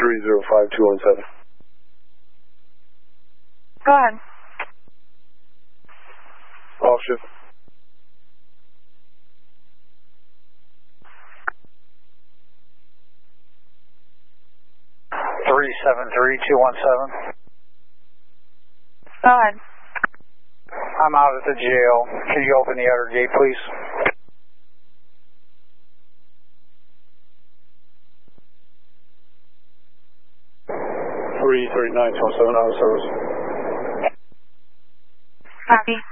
305-217. Go ahead. Off shift. Three 73217. Go ahead. I'm out at the jail. Can you open the outer gate, please? Three 39-217 out of service. Copy.